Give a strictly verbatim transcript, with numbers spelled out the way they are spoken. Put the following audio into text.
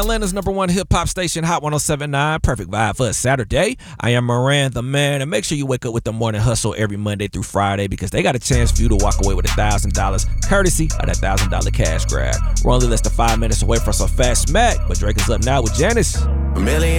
Atlanta's number one hip-hop station, Hot one oh seven point nine. Perfect vibe for a Saturday. I am Moran, the man, and make sure you wake up with the Morning Hustle every Monday through Friday because they got a chance for you to walk away with one thousand dollars courtesy of that one thousand dollars cash grab. We're only less than five minutes away from some fast smack, but Drake is up now with Janice. A million